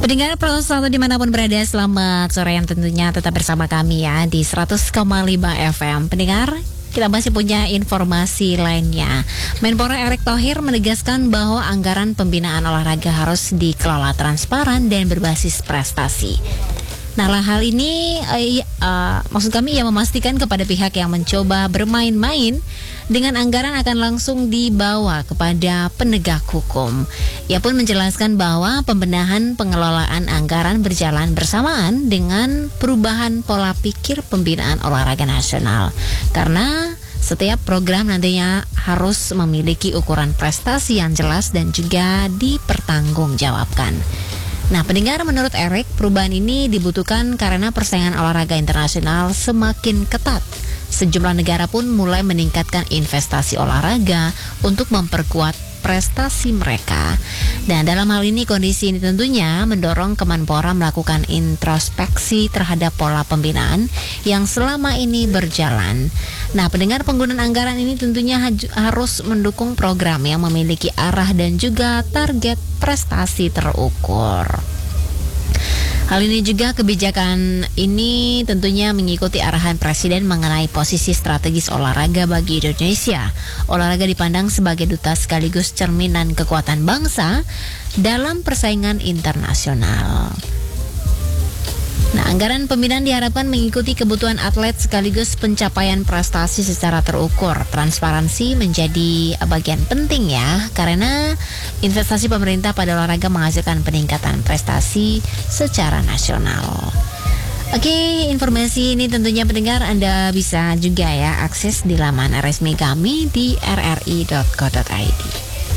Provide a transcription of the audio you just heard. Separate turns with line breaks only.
Pendengar Pro selalu dimanapun berada, selamat sore yang tentunya tetap bersama kami ya di 100,5 FM. Pendengar, kita masih punya informasi lainnya. Menpora Erick Thohir menegaskan bahwa anggaran pembinaan olahraga harus dikelola transparan dan berbasis prestasi. Nah, hal ini maksud kami ia memastikan kepada pihak yang mencoba bermain-main dengan anggaran akan langsung dibawa kepada penegak hukum. Ia pun menjelaskan bahwa pembenahan pengelolaan anggaran berjalan bersamaan dengan perubahan pola pikir pembinaan olahraga nasional. Karena setiap program nantinya harus memiliki ukuran prestasi yang jelas dan juga dipertanggungjawabkan. Nah, pendengar, menurut Erick, perubahan ini dibutuhkan karena persaingan olahraga internasional semakin ketat. Sejumlah negara pun mulai meningkatkan investasi olahraga untuk memperkuat prestasi mereka. Dan dalam hal ini, kondisi ini tentunya mendorong Kemenpora melakukan introspeksi terhadap pola pembinaan yang selama ini berjalan. Nah, pendengar, penggunaan anggaran ini tentunya harus mendukung program yang memiliki arah dan juga target prestasi terukur. Hal ini juga kebijakan ini tentunya mengikuti arahan Presiden mengenai posisi strategis olahraga bagi Indonesia. Olahraga dipandang sebagai duta sekaligus cerminan kekuatan bangsa dalam persaingan internasional. Nah, anggaran pembinaan diharapkan mengikuti kebutuhan atlet sekaligus pencapaian prestasi secara terukur. Transparansi menjadi bagian penting ya, karena investasi pemerintah pada olahraga menghasilkan peningkatan prestasi secara nasional. Oke, informasi ini tentunya pendengar Anda bisa juga ya akses di laman resmi kami di rri.co.id.